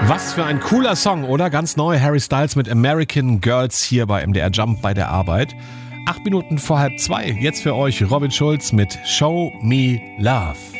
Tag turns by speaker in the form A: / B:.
A: Was für ein cooler Song, oder? Ganz neu, Harry Styles mit American Girls hier bei MDR Jump bei der Arbeit. 8 Minuten vor 1:30, jetzt für euch Robin Schulz mit Show Me Love.